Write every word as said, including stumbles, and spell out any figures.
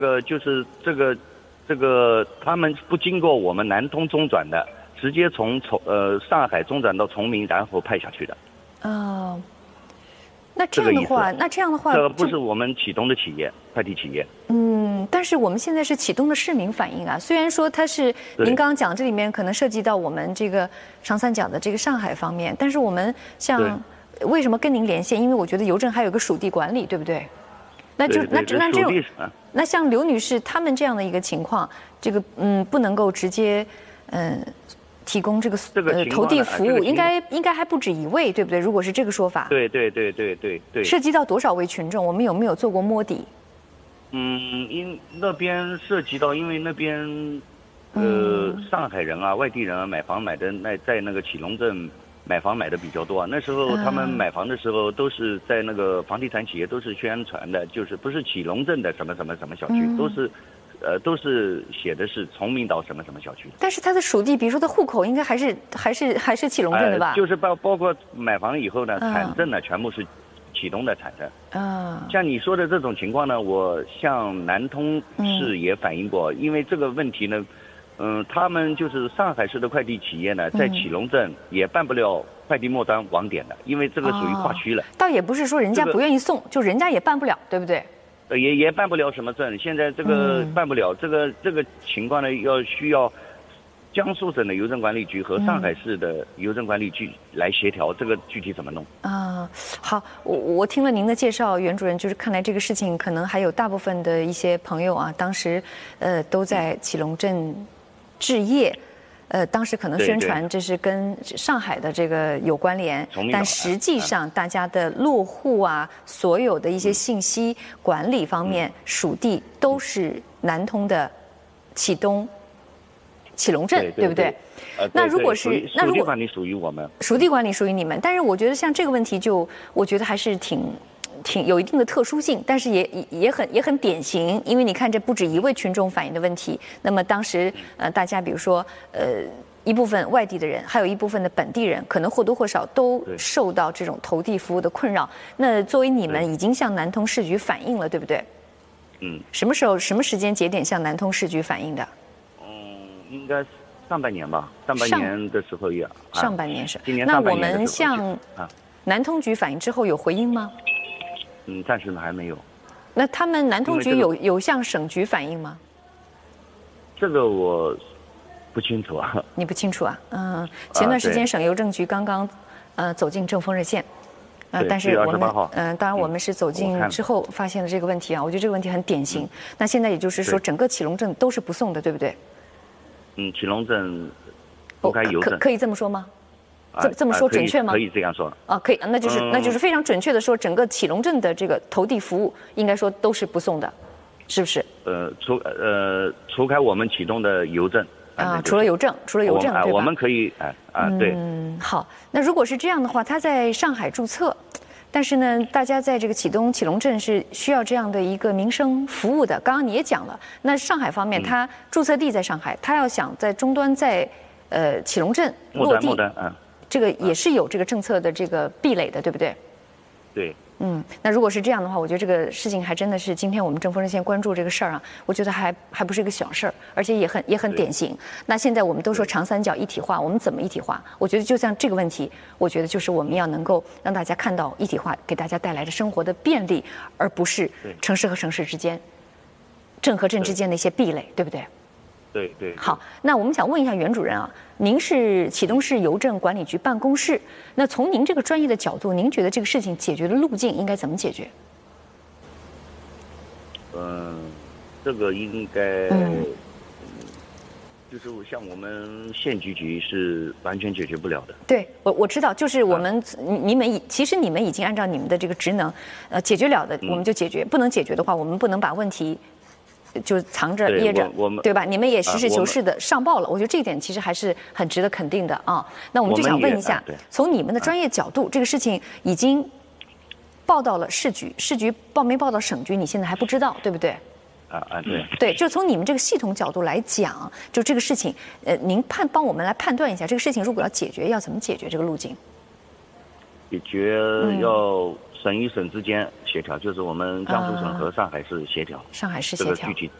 个就是这个这个他们不经过我们南通中转的，直接从从呃上海中转到崇明，然后派下去的。 哦，那这样的话，那这样的话， 这不是我们启东的企业，快递企业。 嗯，但是我们现在是启东的市民反映啊，虽然说它是您刚刚讲这里面可能涉及到我们这个长三角的这个上海方面，但是我们像为什么跟您连线？因为我觉得邮政还有个属地管理，对不对？那就那那这种，那像刘女士他们这样的一个情况，这个嗯不能够直接嗯。提供这个呃投递服务，应该应该还不止一位，对不对？如果是这个说法， 对对对对对对。 涉及到多少位群众？我们有没有做过摸底？ 嗯，因那边涉及到，因为那边呃上海人啊、外地人啊买房买的那在那个启隆镇买房买的比较多啊。那时候他们买房的时候都是在那个房地产企业都是宣传的，就是不是启隆镇的什么什么什么小区，都是。呃，都是写的是崇明岛什么什么小区的， 但是它的属地，比如说它户口应该还是还是还是启隆镇的吧？ 呃、就是包包括买房以后呢，产证呢、嗯、全部是启东的产证。嗯，像你说的这种情况呢，我向南通市也反映过，嗯、因为这个问题呢，嗯，他们就是上海市的快递企业呢，在启隆镇也办不了快递末端网点的，因为这个属于跨区了。 哦、倒也不是说人家不愿意送，这个、就人家也办不了，对不对？ 也也办不了什么证，现在这个办不了，嗯、这个这个情况呢，要需要江苏省的邮政管理局和上海市的邮政管理局来协调，这个具体怎么弄？ 啊，好，我我听了您的介绍，袁主任，就是看来这个事情可能还有大部分的一些朋友啊，当时呃都在启隆镇置业。呃，当时可能宣传这是跟上海的这个有关联，但实际上大家的落户啊，所有的一些信息管理方面、属地都是南通的启东、启隆镇，对不对？那如果是那如果属地管理属于我们， 属地管理属于你们，但是我觉得像这个问题就，我觉得还是挺。挺有一定的特殊性，但是也也很也很典型，因为你看这不止一位群众反映的问题。那么当时呃，大家比如说呃，一部分外地的人，还有一部分的本地人，可能或多或少都受到这种投递服务的困扰。那作为你们已经向南通市局反映了，对不对？ 嗯。 什么时候、什么时间节点向南通市局反映的？ 嗯，应该上半年吧，上半年的时候也。 上半年是。 今年上半年的时候。 那我们向南通局反映之后有回应吗？ 嗯，暂时呢还没有。 那他们南通局有、这个、有向省局反映吗？ 这个我不清楚啊。 你不清楚啊？嗯，前段时间省邮政局刚刚呃走进正风热线，呃，但是我们嗯、呃，当然我们是走进之后发现了这个问题啊。我觉得这个问题很典型。嗯、那现在也就是说，整个启隆镇都是不送的，对不对？ 嗯，启隆镇不该邮政、 哦、可, 可以这么说吗？这这么说准确吗？ 可以这样说啊，可以，那就是那就是非常准确的说，整个启隆镇的这个投递服务应该说都是不送的，是不是？ 呃，除呃除开我们启动的邮政啊，除了邮政，除了邮政，对吧？ 我们可以啊啊，对。 嗯，好，那如果是这样的话，他在上海注册，但是呢，大家在这个启东启隆镇是需要这样的一个民生服务的。刚刚你也讲了，那上海方面，他注册地在上海，他要想在终端在呃启隆镇落地， 嗯。 这个也是有这个政策的这个壁垒的，对不对？ 对。 嗯，那如果是这样的话，我觉得这个事情还真的是今天我们正风热线关注这个事儿啊，我觉得还还不是一个小事儿，而且也很也很典型。那现在我们都说长三角一体化，我们怎么一体化？我觉得就像这个问题，我觉得就是我们要能够让大家看到一体化给大家带来的生活的便利，而不是城市和城市之间、镇和镇之间的一些壁垒，对不对？ 对对。 好，那我们想问一下袁主任啊，您是启东市邮政管理局办公室，那从您这个专业的角度，您觉得这个事情解决的路径应该怎么解决？ 嗯，这个应该，嗯，就是像我们县局局是完全解决不了的。 对，我我知道，就是我们、啊、你们已其实你们已经按照你们的这个职能，呃，解决了的我们就解决，嗯、不能解决的话，我们不能把问题。就藏着掖着，对吧？你们也实事求是的上报了，我觉得这一点其实还是很值得肯定的啊。那我们就想问一下，从你们的专业角度，这个事情已经报到了市局，市局报没报到省局，你现在还不知道，对不对？ 啊啊，对。 对，就从你们这个系统角度来讲，就这个事情，呃，您判帮我们来判断一下，这个事情如果要解决，要怎么解决这个路径？ 解决要省与省之间协调，就是我们江苏省和上海市协调。 上海市这协调。 个具体